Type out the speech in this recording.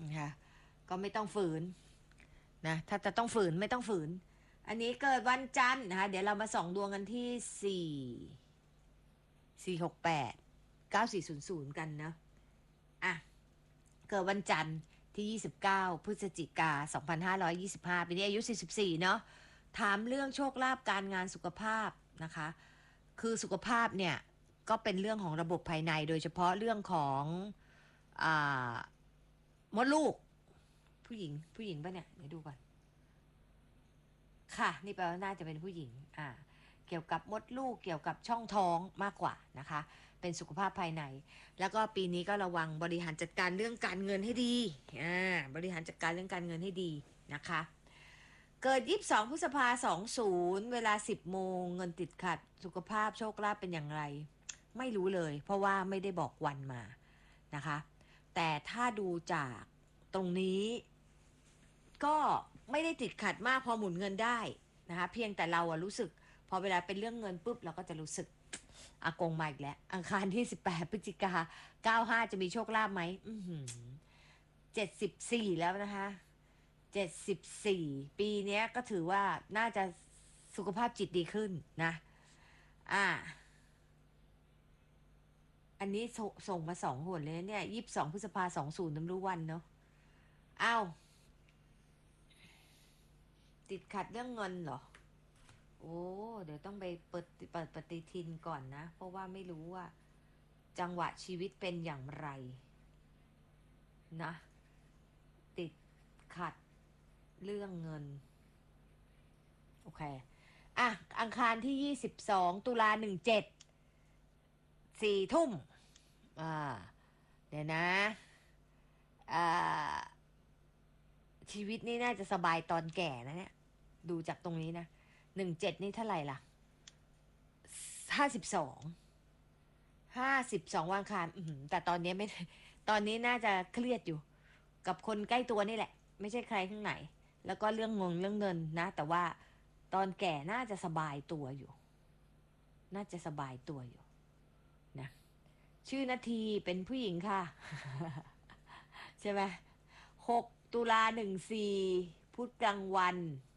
ค่ะก็ไม่ต้องฝืนนะถ้าจะต้องฝืนไม่ต้องฝืนอันนี้เกิดวันจันทร์นะคะเดี๋ยวเรามาส่องดวงกันที่468 9400กันนะอ่ะเกิดวันจันทร์ที่29พฤศจิกา2525ปีนี้อายุ44เนาะถามเรื่องโชคลาภการงานสุขภาพนะคะคือสุขภาพเนี่ยก็เป็นเรื่องของระบบภายในโดยเฉพาะเรื่องของอ่ามดลูกผู้หญิงป่ะเนี่ยเดี๋ยวดูก่อนค่ะนี่แปลว่าน่าจะเป็นผู้หญิงเกี่ยวกับมดลูกเกี่ยวกับช่องท้องมากกว่านะคะเป็นสุขภาพภายในแล้วก็ปีนี้ก็ระวังบริหารจัดการเรื่องการเงินให้ดีบริหารจัดการเรื่องการเงินให้ดีนะคะเกิด22พฤษภา20เวลา10โมงเงินติดขัดสุขภาพโชคลาภเป็นอย่างไรไม่รู้เลยเพราะว่าไม่ได้บอกวันมานะคะแต่ถ้าดูจากตรงนี้ก็ไม่ได้ติดขัดมากพอหมุนเงินได้นะคะเพียงแต่เรารู้สึกพอเวลาเป็นเรื่องเงินปุ๊บเราก็จะรู้สึกอากงมาอีกแล้วอังคารที่18พฤศจิกา95จะมีโชคลาภไหม74แล้วนะคะ74ปีนี้ก็ถือว่าน่าจะสุขภาพจิตดีขึ้นนะอันนี้ส่งมา2หนเลยเนี่ย22พฤษภา20น้ำรู้วันเนาะอ้าวติดขัดเรื่องเงินเหรอโอ้เดี๋ยวต้องไปเปิดปฏิทินก่อนนะเพราะว่าไม่รู้ว่าจังหวะชีวิตเป็นอย่างไรนะติดขัดเรื่องเงินโอเคอังคารที่22ตุลา17 4 ทุ่มเดี๋ยวนะชีวิตนี่น่าจะสบายตอนแก่นะเนี่ยดูจากตรงนี้นะ17นี่เท่าไหร่ล่ะ52วันอังคารแต่ตอนนี้ไม่ตอนนี้น่าจะเครียดอยู่กับคนใกล้ตัวนี่แหละไม่ใช่ใครข้างไหนแล้วก็เรื่องเรื่องเงินนะแต่ว่าตอนแก่น่าจะสบายตัวอยู่น่าจะสบายตัวอยู่นะชื่อนาทีเป็นผู้หญิงค่ะ ใช่ไหม6 ตุลา14พุธกลางวัน